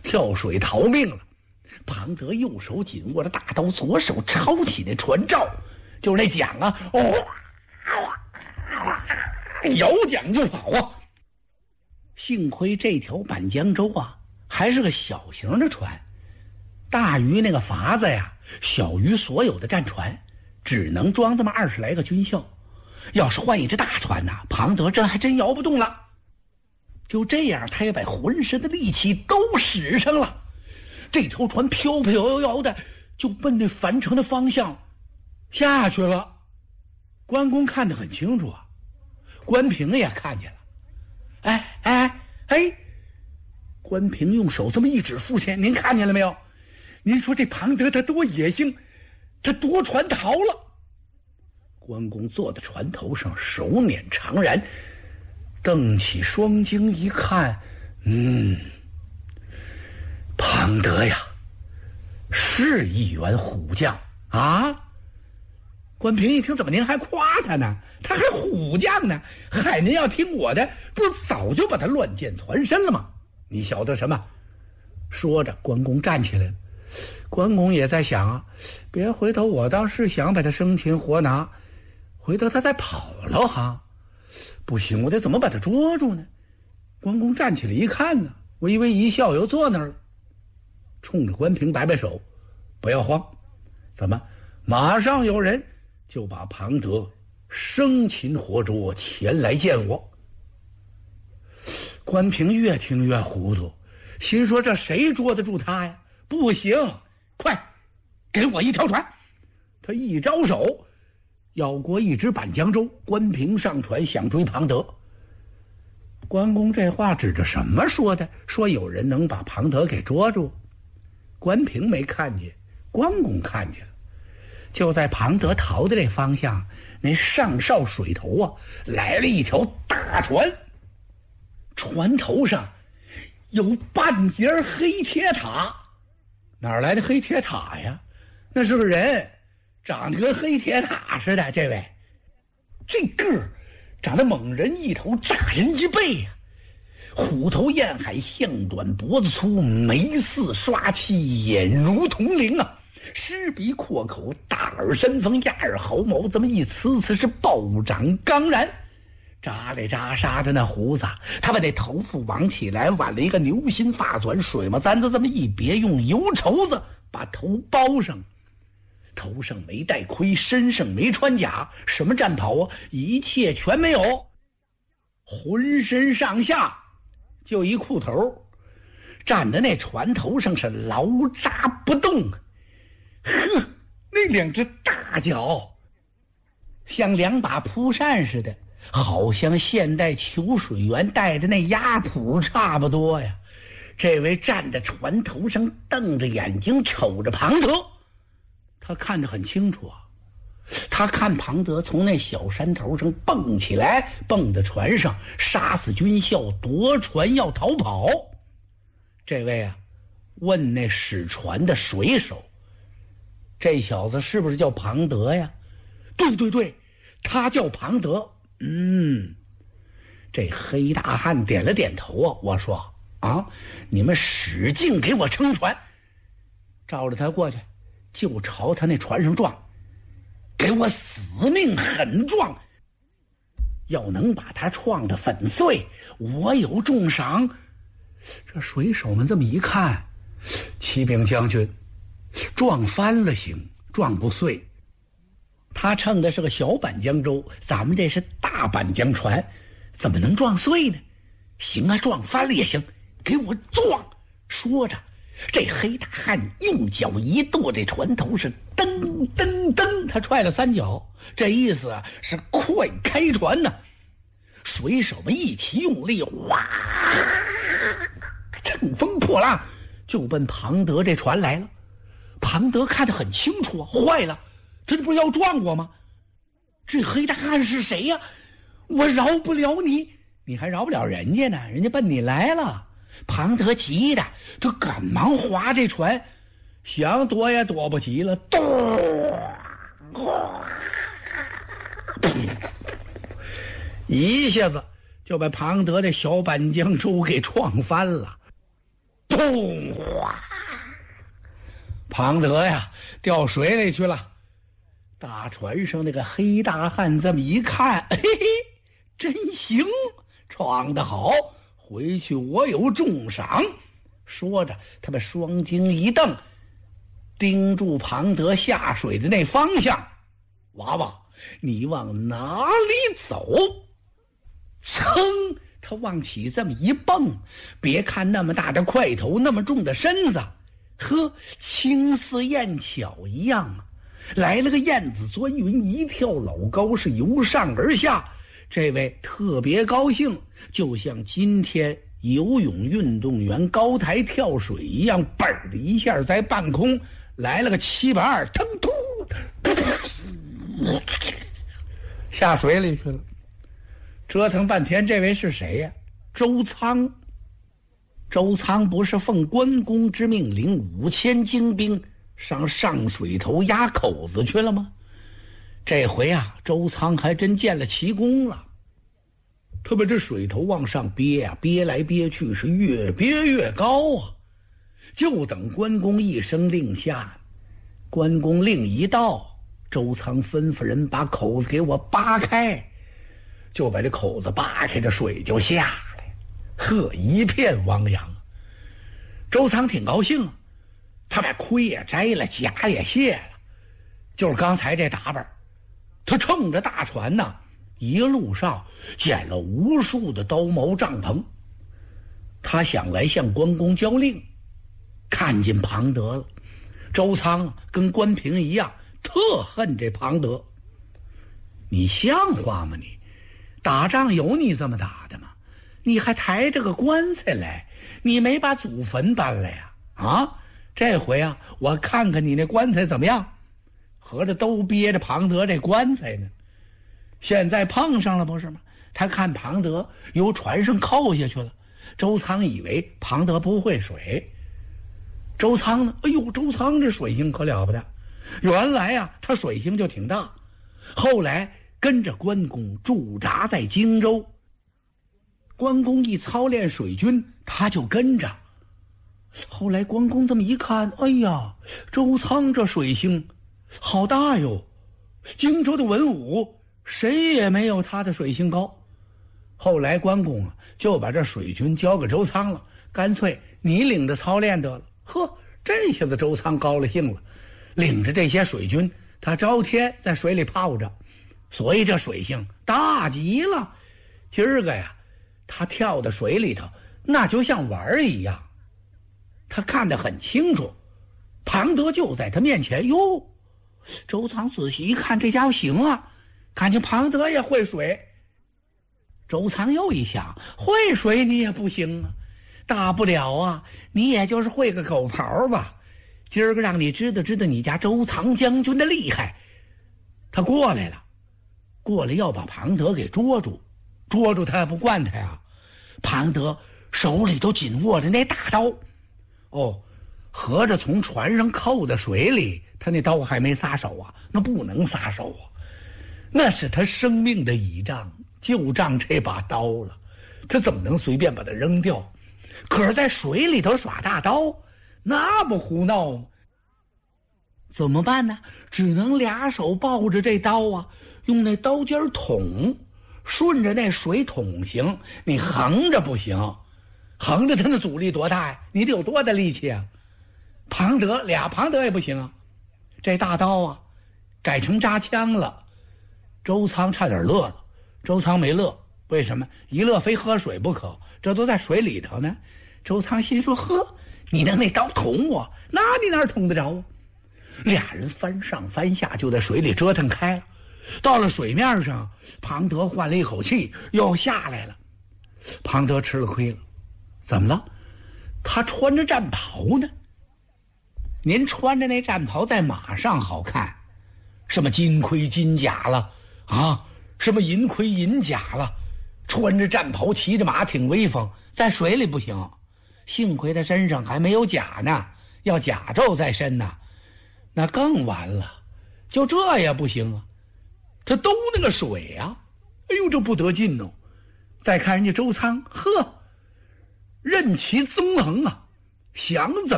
跳水逃命了。庞德右手紧握着大刀，左手抄起那船罩，就是那桨啊，摇桨就跑啊。幸亏这条板江舟啊还是个小型的船，大于那个筏子呀，小于所有的战船，只能装这么20来个军校。要是换一只大船呐，庞德这还真摇不动了。就这样，他也把浑身的力气都使上了。这条船飘飘摇摇的就奔那樊城的方向下去了。关公看得很清楚啊，关平也看见了。关平用手这么一指，父亲您看见了没有？您说这庞德他多野性，他夺船逃了。关公坐在船头上，手捻长髯，瞪起双睛一看，庞德呀，是一员虎将啊！关平一听，怎么您还夸他呢？他还虎将呢？嗨，您要听我的，不是早就把他乱箭穿身了吗？你晓得什么？说着，关公站起来了。关公也在想啊，别回头，我倒是想把他生擒活拿，回头他再跑了哈，不行，我得怎么把他捉住呢？关公站起来一看呢，微微一笑，又坐那儿了，冲着关平摆摆手，不要慌，怎么马上有人就把庞德生擒活捉前来见我。关平越听越糊涂，心说这谁捉得住他呀？不行，快给我一条船。他一招手，要过一只板江舟，关平上船想追庞德。关公这话指着什么说的？说有人能把庞德给捉住。关平没看见，关公看见了。就在庞德逃的这方向，那上哨水头啊，来了一条大船，船头上有半截黑铁塔。哪儿来的黑铁塔呀？那是个人，长得跟黑铁塔似的。这位，这个儿长得猛人一头，炸人一背呀，虎头燕海，项短脖子粗，眉似刷漆，眼如铜铃啊，狮鼻阔口，大耳山峰，压耳毫毛，这么一呲呲是暴长刚然，扎来扎沙的那胡子，他把那头发挽起来，挽了一个牛心发卷，水磨簪子这么一别，用油绸子把头包上，头上没戴盔，身上没穿甲，什么战袍啊，一切全没有，浑身上下就一裤头，站在那船头上是牢扎不动。呵，那两只大脚像两把蒲扇似的，好像现代求水员带的那鸭蹼差不多呀。这位站在船头上，瞪着眼睛瞅着庞德，他看得很清楚啊。他看庞德从那小山头上蹦起来，蹦到船上，杀死军校，夺船要逃跑。这位啊，问那使船的水手，这小子是不是叫庞德呀？对对对，他叫庞德。这黑大汉点了点头啊。我说啊，你们使劲给我撑船，照着他过去，就朝他那船上撞，给我死命狠撞，要能把他撞得粉碎，我有重赏。这水手们这么一看，启禀将军，撞翻了行，撞不碎。他乘的是个小板江舟，咱们这是大板江船，怎么能撞碎呢？行啊，撞翻了也行，给我撞！说着，这黑大汉用脚一跺，这船头是噔噔噔，他踹了3脚，这意思啊是快开船呢。水手们一起用力，哇，乘风破浪就奔庞德这船来了。庞德看得很清楚啊，坏了，他这不是要撞我吗？这黑大汉是谁呀？我饶不了你，你还饶不了人家呢，人家奔你来了。庞德急的就赶忙划这船，想躲也躲不及了，一下子就把庞德的小板江舟给撞翻了。咚！ 咚！哗！庞德呀，掉水里去了。大船上那个黑大汉这么一看，嘿嘿，真行，闯得好，回去我有重赏。说着，他把双睛一瞪，盯住庞德下水的那方向。娃娃，你往哪里走？噌，他往起这么一蹦，别看那么大的块头，那么重的身子，呵，轻似燕巧一样啊！来了个燕子钻云，一跳老高，是由上而下。这位特别高兴，就像今天游泳运动员高台跳水一样，嘣的一下在半空来了个720，腾突，下水里去了。折腾半天，这位是谁呀？周仓。周仓不是奉关公之命领5000精兵上水头压口子去了吗？这回啊，周仓还真见了奇功了。他把这水头往上憋啊，憋来憋去，是越憋越高啊。就等关公一声令下，关公令一到，周仓吩咐人把口子给我扒开，就把这口子扒开，这水就下来，呵，一片汪洋。周仓挺高兴啊，他把盔也摘了，甲也卸了，就是刚才这打扮。他乘着大船呢，一路上捡了无数的刀矛帐篷。他想来向关公交令，看见庞德了。周仓跟关平一样，特恨这庞德。你像话吗你？打仗有你这么打的吗？你还抬着个棺材来，你没把祖坟搬来呀？啊，这回啊，我看看你那棺材怎么样？合着都憋着庞德这棺材呢。现在碰上了不是吗？他看庞德由船上扣下去了，周仓以为庞德不会水。周仓呢？哎呦，周仓这水性可了不得，原来啊，他水性就挺大。后来跟着关公驻扎在荆州，关公一操练水军，他就跟着。后来关公这么一看，哎呀，周仓这水性好大哟，荆州的文武谁也没有他的水性高。后来关公啊，就把这水军交给周仓了，干脆你领着操练得了。呵，这下子周仓高了兴了，领着这些水军，他朝天在水里泡着，所以这水性大极了。今儿个呀，他跳到水里头，那就像玩一样。他看得很清楚，庞德就在他面前。哟，周仓仔细一看，这家伙行啊，感情庞德也会水。周仓又一想，会水你也不行啊，大不了啊，你也就是会个狗刨吧。今儿个让你知道知道你家周仓将军的厉害。他过来了，过来要把庞德给捉住，捉住他也不惯他呀。庞德手里都紧握着那大刀。哦，合着从船上扣在水里，他那刀还没撒手啊？那不能撒手啊，那是他生命的倚仗，就仗这把刀了，他怎么能随便把它扔掉？可是在水里头耍大刀，那不胡闹吗？怎么办呢？只能俩手抱着这刀啊，用那刀尖捅，顺着那水捅行，你横着不行，横着他那阻力多大呀？你得有多大力气啊？庞德也不行啊，这大刀啊改成扎枪了。周仓差点乐了，周仓没乐，为什么？一乐非喝水不可，这都在水里头呢。周仓心说，呵，你拿那刀捅我，那你哪捅得着啊？俩人翻上翻下，就在水里折腾开了。到了水面上，庞德换了一口气，又下来了。庞德吃了亏了，怎么了？他穿着战袍呢。您穿着那战袍在马上好看，什么金盔金甲了啊，什么银盔银甲了，穿着战袍骑着马挺威风，在水里不行。幸亏他身上还没有甲呢，要甲胄在身呢，那更完了。就这也不行啊，他兜那个水啊，哎呦，这不得劲哦。再看人家周仓，呵，任其纵横啊， 想怎